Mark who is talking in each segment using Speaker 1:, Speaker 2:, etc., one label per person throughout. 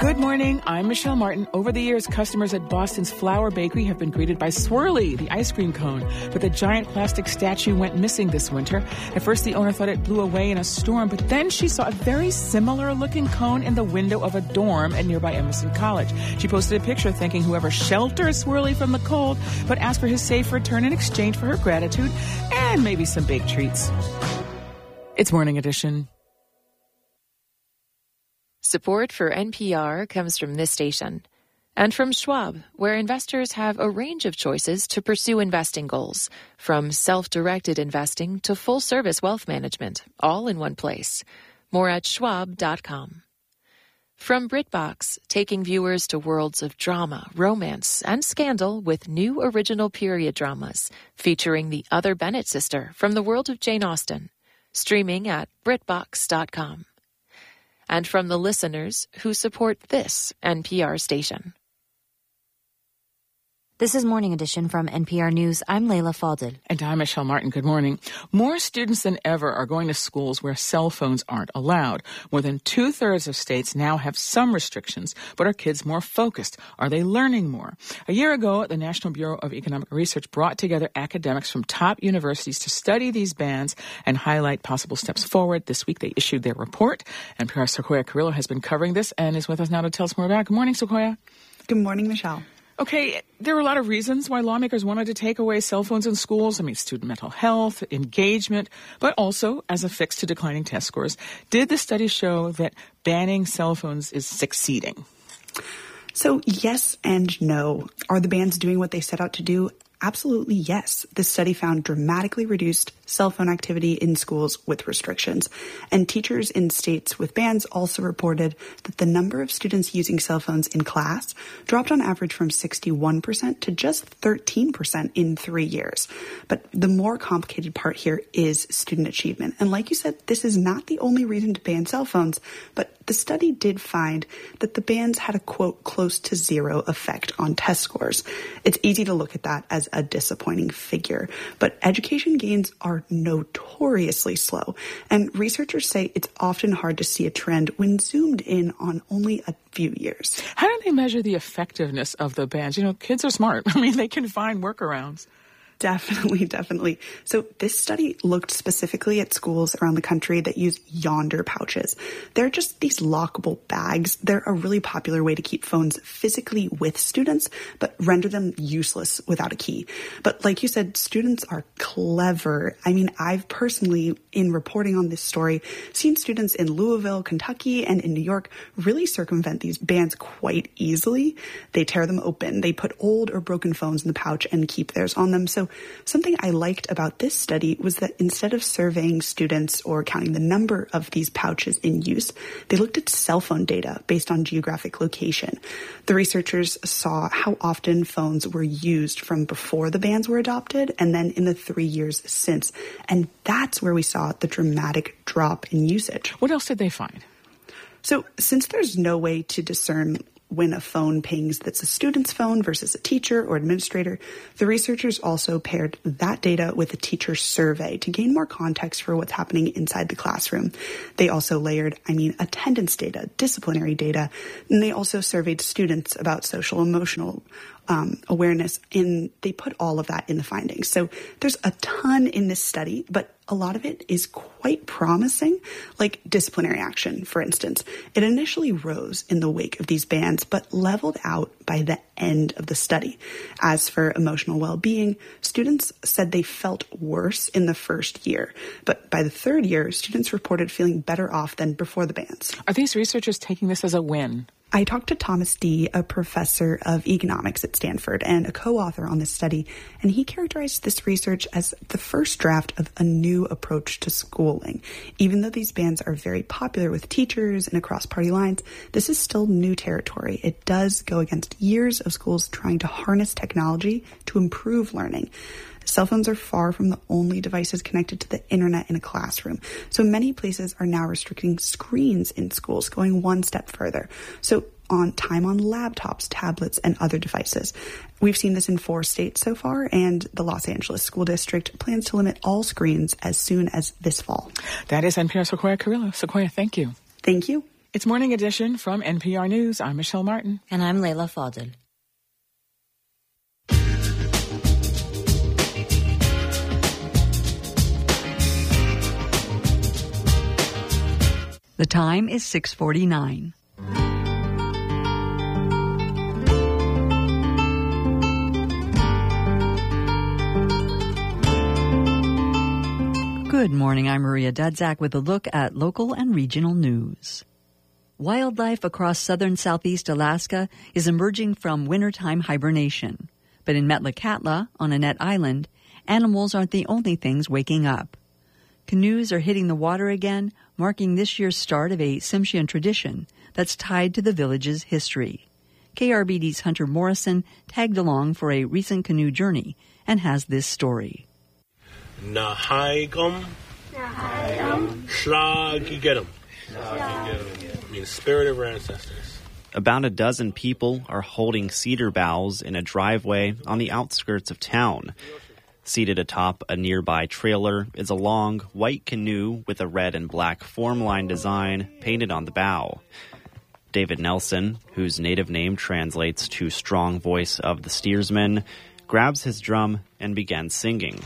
Speaker 1: Good morning. I'm Michelle Martin. Over the years, customers at Boston's Flower Bakery have been greeted by Swirly, the ice cream cone. But the giant plastic statue went missing this winter. At first, the owner thought it blew away in a storm, but then she saw a very similar-looking cone in the window of a dorm at nearby Emerson College. She posted a picture thanking whoever sheltered Swirly from the cold, but asked for his safe return in exchange for her gratitude and maybe some baked treats. It's Morning Edition.
Speaker 2: Support for NPR comes from this station and from Schwab, where investors have a range of choices to pursue investing goals, from self-directed investing to full-service wealth management, all in one place. More at schwab.com. From BritBox, taking viewers to worlds of drama, romance, and scandal with new original period dramas featuring the other Bennett sister from the world of Jane Austen. Streaming at BritBox.com. And from the listeners who support this NPR station.
Speaker 3: This is Morning Edition from NPR News. I'm Layla Falded.
Speaker 1: And I'm Michelle Martin. Good morning. More students than ever are going to schools where cell phones aren't allowed. More than 2/3 of states now have some restrictions, but are kids more focused? Are they learning more? A year ago, the National Bureau of Economic Research brought together academics from top universities to study these bans and highlight possible steps forward. This week, they issued their report. NPR's Sequoia Carrillo has been covering this and is with us now to tell us more about it. Good morning, Sequoia.
Speaker 4: Good morning, Michelle.
Speaker 1: Okay, there were a lot of reasons why lawmakers wanted to take away cell phones in schools. I mean, student mental health, engagement, but also as a fix to declining test scores. Did the study show that banning cell phones is succeeding?
Speaker 4: So yes and no. Are the bans doing what they set out to do? Absolutely, yes. This study found dramatically reduced cell phone activity in schools with restrictions. And teachers in states with bans also reported that the number of students using cell phones in class dropped on average from 61% to just 13% in 3 years. But the more complicated part here is student achievement. And like you said, this is not the only reason to ban cell phones, but the study did find that the bans had a, quote, close to zero effect on test scores. It's easy to look at that as a disappointing figure, but education gains are notoriously slow, and researchers say it's often hard to see a trend when zoomed in on only a few years.
Speaker 1: How do they measure the effectiveness of the bans? You know, kids are smart. I mean, they can find workarounds.
Speaker 4: Definitely. So this study looked specifically at schools around the country that use Yonder pouches. They're just these lockable bags. They're a really popular way to keep phones physically with students, but render them useless without a key. But like you said, students are clever. I mean, I've personally, in reporting on this story, seen students in Louisville, Kentucky, and in New York really circumvent these bans quite easily. They tear them open. They put old or broken phones in the pouch and keep theirs on them. So something I liked about this study was that instead of surveying students or counting the number of these pouches in use, they looked at cell phone data based on geographic location. The researchers saw how often phones were used from before the bans were adopted and then in the 3 years since. And that's where we saw the dramatic drop in usage.
Speaker 1: What else did they find?
Speaker 4: So since there's no way to discern when a phone pings that's a student's phone versus a teacher or administrator, the researchers also paired that data with a teacher survey to gain more context for what's happening inside the classroom. They also layered, attendance data, disciplinary data, and they also surveyed students about social emotional awareness, and they put all of that in the findings. So there's a ton in this study, but a lot of it is quite promising, like disciplinary action, for instance. It initially rose in the wake of these bans, but leveled out by the end of the study. As for emotional well-being, students said they felt worse in the first year. But by the third year, students reported feeling better off than before the bans.
Speaker 1: Are these researchers taking this as a win?
Speaker 4: I talked to Thomas Dee, a professor of economics at Stanford and a co-author on this study, and he characterized this research as the first draft of a new approach to schooling. Even though these bans are very popular with teachers and across party lines, this is still new territory. It does go against years of schools trying to harness technology to improve learning. Cell phones are far from the only devices connected to the internet in a classroom. So many places are now restricting screens in schools, going one step further. So on time on laptops, tablets, and other devices. We've seen this in 4 states so far, and the Los Angeles School District plans to limit all screens as soon as this fall.
Speaker 1: That is NPR's Sequoia Carrillo. Sequoia, thank you.
Speaker 4: Thank you.
Speaker 1: It's Morning Edition from NPR News. I'm Michelle Martin.
Speaker 3: And I'm Leila Fadel.
Speaker 5: The time is 6:49. Good morning, I'm Maria Dudzak with a look at local and regional news. Wildlife across southern southeast Alaska is emerging from wintertime hibernation. But in Metlakatla, on Annette Island, animals aren't the only things waking up. Canoes are hitting the water again, marking this year's start of a Tsimshian tradition that's tied to the village's history. KRBD's Hunter Morrison tagged along for a recent canoe journey and has this story.
Speaker 6: Nahaigum, Shlagigedum. Means spirit of our ancestors.
Speaker 7: About a dozen people are holding cedar boughs in a driveway on the outskirts of town. Seated atop a nearby trailer is a long, white canoe with a red and black form-line design painted on the bow. David Nelson, whose native name translates to strong voice of the steersman, grabs his drum and begins singing.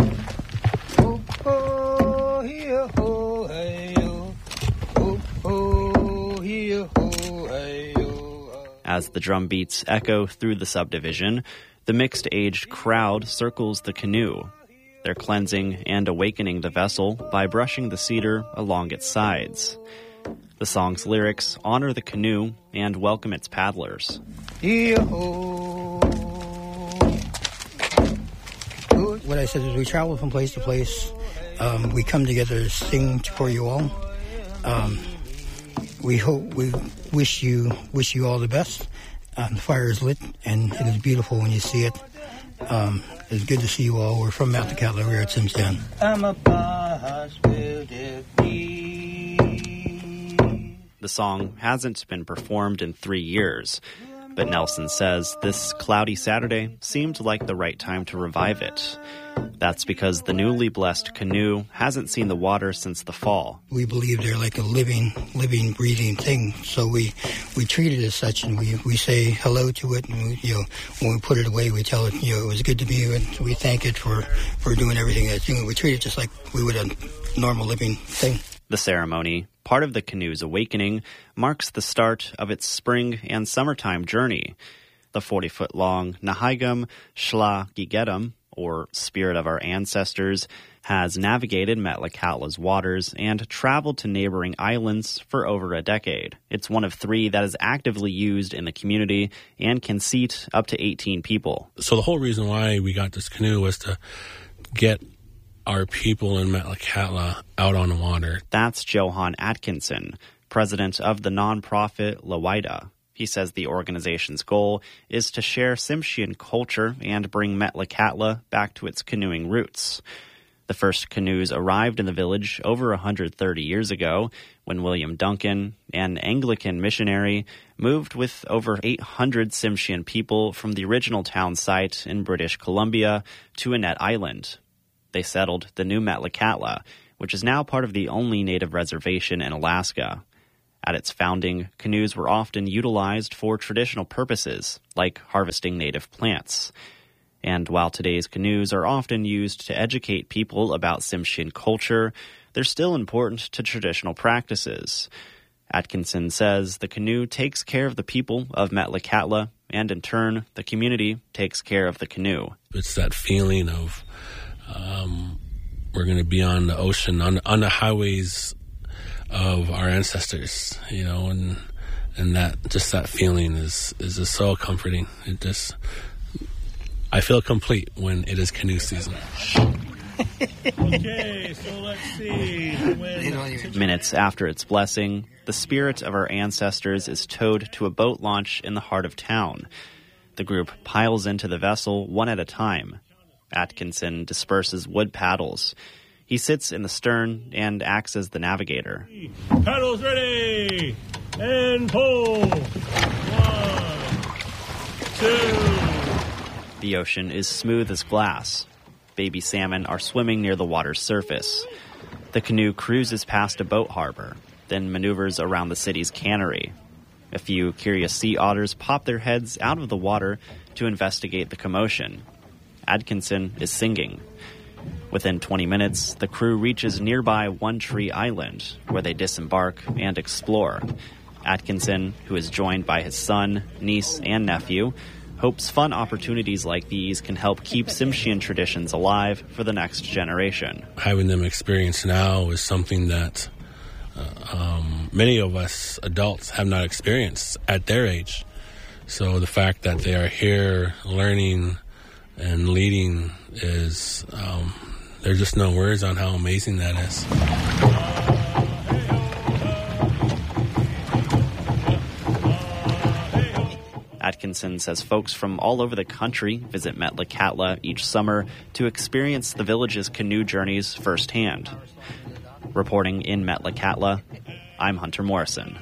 Speaker 7: As the drum beats echo through the subdivision, the mixed-aged crowd circles the canoe. They're cleansing and awakening the vessel by brushing the cedar along its sides. The song's lyrics honor the canoe and welcome its paddlers.
Speaker 8: What I said is we travel from place to place. We come together to sing for you all. We wish you all the best. The fire is lit, and it is beautiful when you see it. It's good to see you all. We're from Metlakatla. We're at Tsimshian.
Speaker 7: The song hasn't been performed in 3 years, but Nelson says this cloudy Saturday seemed like the right time to revive it. That's because the newly blessed canoe hasn't seen the water since the fall.
Speaker 8: We believe they're like a living, breathing thing. So we treat it as such, and we say hello to it. And when we put it away, we tell it, it was good to be here, and we thank it for doing everything it's doing. We treat it just like we would a normal living thing.
Speaker 7: The ceremony, part of the canoe's awakening, marks the start of its spring and summertime journey. The 40-foot-long Nahaigum Shlagigedum, or Spirit of Our Ancestors, has navigated Metlakatla's waters and traveled to neighboring islands for over a decade. It's one of 3 that is actively used in the community and can seat up to 18 people.
Speaker 6: So the whole reason why we got this canoe was to get our people in Metlakatla out on the water.
Speaker 7: That's Johan Atkinson, president of the nonprofit Lawida. He says the organization's goal is to share Tsimshian culture and bring Metlakatla back to its canoeing roots. The first canoes arrived in the village over 130 years ago when William Duncan, an Anglican missionary, moved with over 800 Tsimshian people from the original town site in British Columbia to Annette Island. They settled the new Metlakatla, which is now part of the only native reservation in Alaska. At its founding, canoes were often utilized for traditional purposes, like harvesting native plants. And while today's canoes are often used to educate people about Tsimshian culture, they're still important to traditional practices. Atkinson says the canoe takes care of the people of Metlakatla, and in turn, the community takes care of the canoe.
Speaker 6: It's that feeling of we're going to be on the ocean, on the highways of our ancestors, and that just that feeling is just so comforting. I feel complete when it is canoe season.
Speaker 9: Okay, so let's see.
Speaker 7: Minutes after its blessing, the spirit of our ancestors is towed to a boat launch in the heart of town. The group piles into the vessel one at a time. Atkinson disperses wood paddles. He sits in the stern and acts as the navigator.
Speaker 9: Paddles ready! And pull! 1, 2...
Speaker 7: The ocean is smooth as glass. Baby salmon are swimming near the water's surface. The canoe cruises past a boat harbor. then maneuvers around the city's cannery. A few curious sea otters pop their heads out of the water to investigate the commotion. Atkinson is singing. Within 20 minutes, the crew reaches nearby One Tree Island, where they disembark and explore. Atkinson, who is joined by his son, niece, and nephew, hopes fun opportunities like these can help keep Tsimshian traditions alive for the next generation.
Speaker 6: Having them experience now is something that many of us adults have not experienced at their age. So the fact that they are here learning and leading is, there's just no words on how amazing that is.
Speaker 7: Atkinson says folks from all over the country visit Metlakatla each summer to experience the village's canoe journeys firsthand. Reporting in Metlakatla, I'm Hunter Morrison.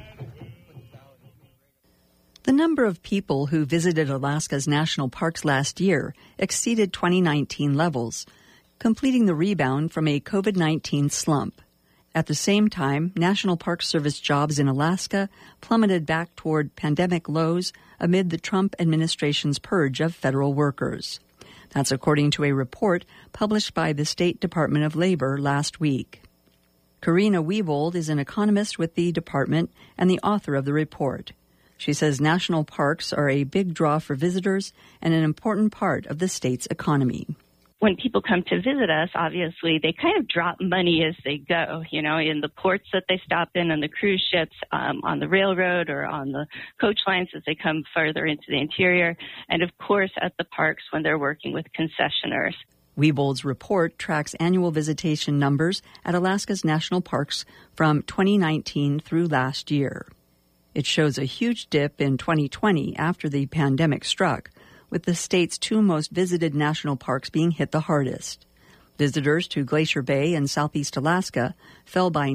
Speaker 5: The number of people who visited Alaska's national parks last year exceeded 2019 levels, completing the rebound from a COVID-19 slump. At the same time, National Park Service jobs in Alaska plummeted back toward pandemic lows amid the Trump administration's purge of federal workers. That's according to a report published by the State Department of Labor last week. Karina Wiebold is an economist with the department and the author of the report. She says national parks are a big draw for visitors and an important part of the state's economy.
Speaker 10: When people come to visit us, obviously, they kind of drop money as they go, in the ports that they stop in, on the cruise ships, on the railroad, or on the coach lines as they come further into the interior, and, of course, at the parks when they're working with concessionaires.
Speaker 5: Wiebold's report tracks annual visitation numbers at Alaska's national parks from 2019 through last year. It shows a huge dip in 2020 after the pandemic struck, with the state's two most visited national parks being hit the hardest. Visitors to Glacier Bay in southeast Alaska fell by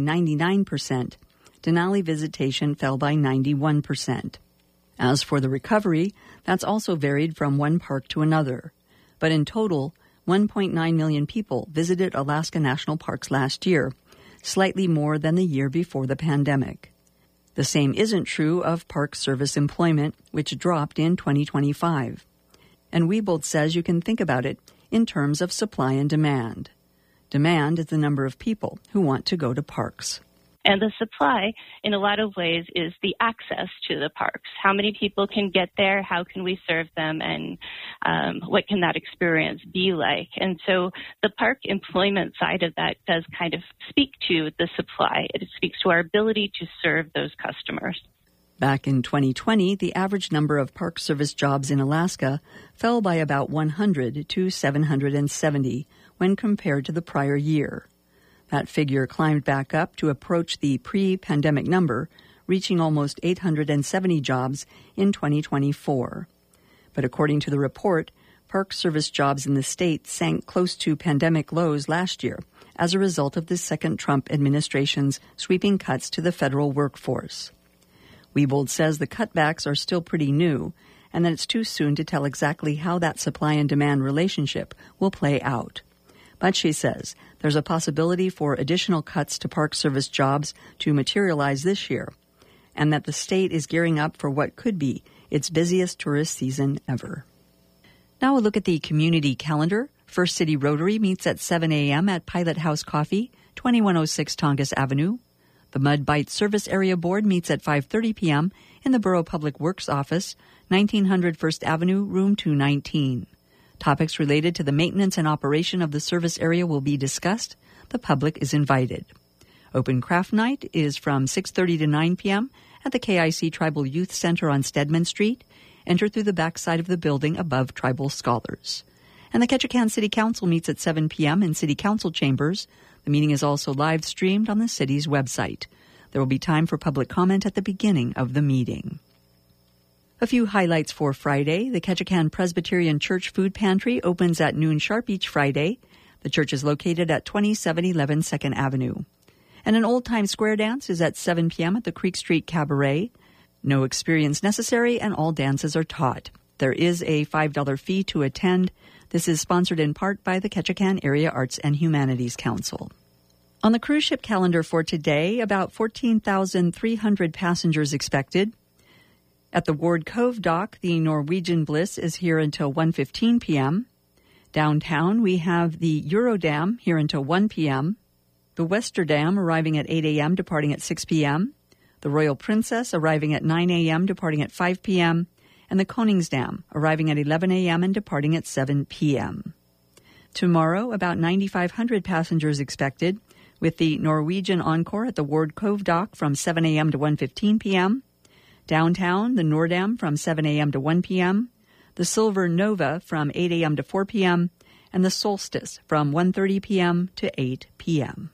Speaker 5: 99%. Denali visitation fell by 91%. As for the recovery, that's also varied from one park to another. But in total, 1.9 million people visited Alaska national parks last year, slightly more than the year before the pandemic. The same isn't true of Park Service employment, which dropped in 2025. And Wiebold says you can think about it in terms of supply and demand. Demand is the number of people who want to go to parks.
Speaker 10: And the supply, in a lot of ways, is the access to the parks. How many people can get there? How can we serve them? And what can that experience be like? And so the park employment side of that does kind of speak to the supply. It speaks to our ability to serve those customers.
Speaker 5: Back in 2020, the average number of Park Service jobs in Alaska fell by about 100 to 770 when compared to the prior year. That figure climbed back up to approach the pre-pandemic number, reaching almost 870 jobs in 2024. But according to the report, Park Service jobs in the state sank close to pandemic lows last year as a result of the second Trump administration's sweeping cuts to the federal workforce. Wiebold says the cutbacks are still pretty new and that it's too soon to tell exactly how that supply and demand relationship will play out. But she says there's a possibility for additional cuts to Park Service jobs to materialize this year, and that the state is gearing up for what could be its busiest tourist season ever. Now a look at the community calendar. First City Rotary meets at 7 a.m. at Pilot House Coffee, 2106 Tongass Avenue. The Mud Bite Service Area Board meets at 5:30 p.m. in the Borough Public Works Office, 1900 First Avenue, Room 219. Topics related to the maintenance and operation of the service area will be discussed. The public is invited. Open Craft Night is from 6:30 to 9 p.m. at the KIC Tribal Youth Center on Stedman Street. Enter through the backside of the building above Tribal Scholars. And the Ketchikan City Council meets at 7 p.m. in City Council chambers. The meeting is also live streamed on the city's website. There will be time for public comment at the beginning of the meeting. A few highlights for Friday. The Ketchikan Presbyterian Church Food Pantry opens at noon sharp each Friday. The church is located at 2711 2nd Avenue. And an old-time square dance is at 7 p.m. at the Creek Street Cabaret. No experience necessary, and all dances are taught. There is a $5 fee to attend. This is sponsored in part by the Ketchikan Area Arts and Humanities Council. On the cruise ship calendar for today, about 14,300 passengers expected. At the Ward Cove dock, the Norwegian Bliss is here until 1:15 p.m. Downtown, we have the Eurodam here until 1 p.m., the Westerdam arriving at 8 a.m., departing at 6 p.m., the Royal Princess arriving at 9 a.m., departing at 5 p.m., and the Koningsdam arriving at 11 a.m. and departing at 7 p.m. Tomorrow, about 9,500 passengers expected, with the Norwegian Encore at the Ward Cove dock from 7 a.m. to 1:15 p.m., downtown, the Nordam from 7 a.m. to 1 p.m., the Silver Nova from 8 a.m. to 4 p.m., and the Solstice from 1:30 p.m. to 8 p.m.